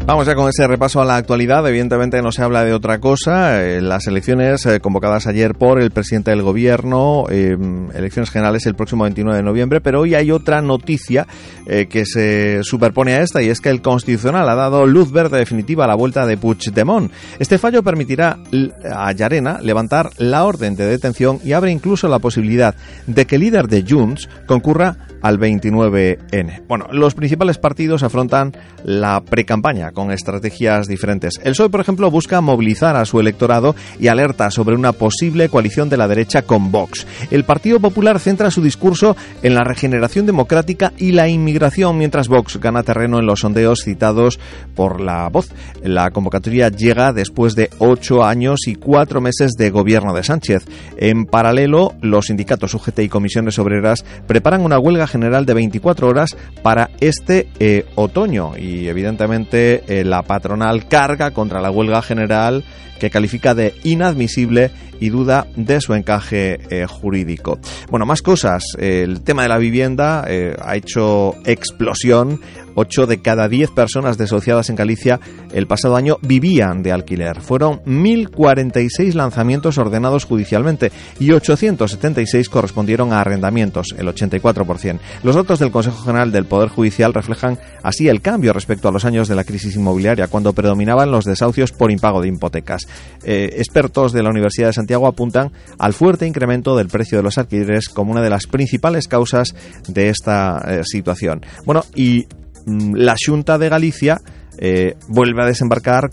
Vamos ya con ese repaso a la actualidad. Evidentemente no se habla de otra cosa. Las elecciones convocadas ayer por el presidente del gobierno, elecciones generales el próximo 29 de noviembre, pero hoy hay otra noticia que se superpone a esta, y es que el Constitucional ha dado luz verde definitiva a la vuelta de Puigdemont. Este fallo permitirá a Llarena levantar la orden de detención y abre incluso la posibilidad de que el líder de Junts concurra al 29N. Bueno, los principales partidos afrontan la precampaña con estrategias diferentes. El PSOE, por ejemplo, busca movilizar a su electorado y alerta sobre una posible coalición de la derecha con Vox. El Partido Popular centra su discurso en la regeneración democrática y la inmigración, mientras Vox gana terreno en los sondeos citados por La Voz. La convocatoria llega después de 8 años y 4 meses de gobierno de Sánchez. En paralelo, los sindicatos UGT y comisiones obreras preparan una huelga general de 24 horas para este otoño, y evidentemente la patronal carga contra la huelga general, que califica de inadmisible y duda de su encaje jurídico. Bueno, más cosas. El tema de la vivienda ha hecho explosión. 8 de cada 10 personas desahuciadas en Galicia el pasado año vivían de alquiler. Fueron 1.046 lanzamientos ordenados judicialmente y 876 correspondieron a arrendamientos, el 84%. Los datos del Consejo General del Poder Judicial reflejan así el cambio respecto a los años de la crisis inmobiliaria, cuando predominaban los desahucios por impago de hipotecas. Expertos de la Universidad de Santiago apuntan al fuerte incremento del precio de los alquileres como una de las principales causas de esta situación. Bueno, y la Xunta de Galicia vuelve a desembarcar